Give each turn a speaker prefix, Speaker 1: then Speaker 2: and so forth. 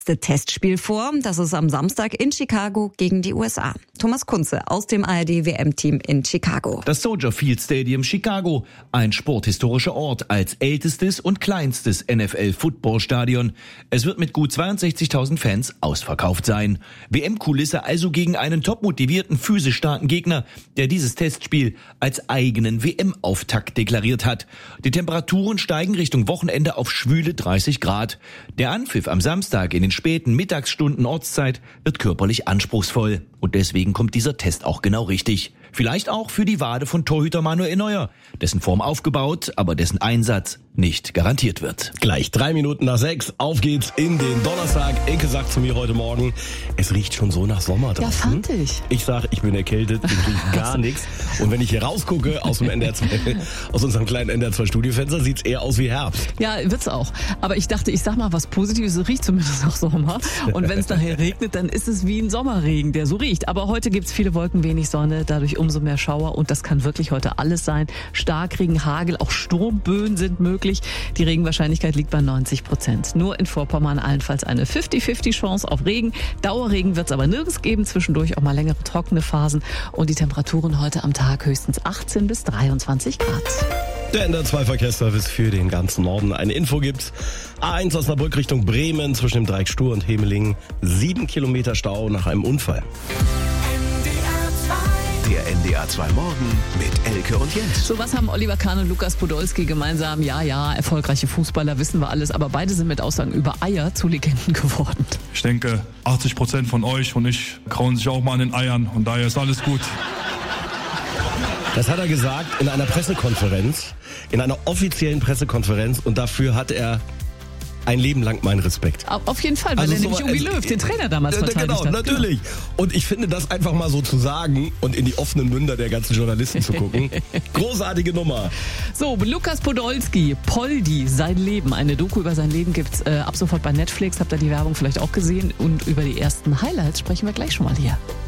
Speaker 1: Testspiel vor. Das ist am Samstag in Chicago gegen die USA. Thomas Kunze aus dem ARD-WM-Team in Chicago.
Speaker 2: Das Soldier Field Stadium Chicago, ein sporthistorischer Ort als ältestes und kleinstes NFL-Footballstadion. Es wird mit gut 62.000 Fans ausverkauft sein. WM-Kulisse also gegen einen topmotivierten, physisch starken Gegner, der dieses Testspiel als eigenen WM-Auftakt deklariert hat. Die Temperaturen steigen Richtung Wochenende auf schwüle 30 Grad. Der Anpfiff am Samstag in den späten Mittagsstunden Ortszeit wird körperlich anspruchsvoll. Und deswegen kommt dieser Test auch genau richtig. Vielleicht auch für die Wade von Torhüter Manuel Neuer, dessen Form aufgebaut, aber dessen Einsatz nicht garantiert wird.
Speaker 3: Gleich 3:03. Auf geht's in den Donnerstag. Inke sagt zu mir heute Morgen, es riecht schon so nach Sommer draußen.
Speaker 4: Ja, fand ich.
Speaker 3: Ich sag, ich bin erkältet, ich rieche gar nichts. Und wenn ich hier rausgucke aus dem aus unserem kleinen NDR2 Studiofenster, sieht's eher aus wie Herbst.
Speaker 4: Ja, wird's auch. Aber ich dachte, ich sag mal was Positives, es riecht zumindest nach Sommer. Und wenn es nachher regnet, dann ist es wie ein Sommerregen, der so riecht. Aber heute gibt's viele Wolken, wenig Sonne, dadurch umso mehr Schauer. Und das kann wirklich heute alles sein. Starkregen, Hagel, auch Sturmböen sind möglich. Die Regenwahrscheinlichkeit liegt bei 90%. Nur in Vorpommern allenfalls eine 50-50 Chance auf Regen. Dauerregen wird es aber nirgends geben. Zwischendurch auch mal längere trockene Phasen. Und die Temperaturen heute am Tag höchstens 18 bis 23 Grad.
Speaker 3: Der NDR2 Verkehrsservice für den ganzen Norden. Eine Info gibt's. A1 Osnabrück Richtung Bremen zwischen dem Dreieck Stur und Hemelingen. 7 Kilometer Stau nach einem Unfall.
Speaker 5: Der NDR2 Morgen mit Elke und Jens.
Speaker 4: So, was haben Oliver Kahn und Lukas Podolski gemeinsam? Ja, erfolgreiche Fußballer, wissen wir alles. Aber beide sind mit Aussagen über Eier zu Legenden geworden.
Speaker 6: Ich denke, 80% von euch und ich krauen sich auch mal an den Eiern. Und daher ist alles gut.
Speaker 3: Das hat er gesagt in einer Pressekonferenz, in einer offiziellen Pressekonferenz. Und dafür hat er ein Leben lang meinen Respekt.
Speaker 4: Auf jeden Fall, weil
Speaker 3: also
Speaker 4: er nämlich Jogi Löw, den Trainer damals verteidigt
Speaker 3: genau,
Speaker 4: hat.
Speaker 3: Natürlich. Und ich finde, das einfach mal so zu sagen und in die offenen Münder der ganzen Journalisten zu gucken, großartige Nummer.
Speaker 4: So, Lukas Podolski, Poldi, sein Leben. Eine Doku über sein Leben gibt's ab sofort bei Netflix. Habt ihr die Werbung vielleicht auch gesehen? Und über die ersten Highlights sprechen wir gleich schon mal hier.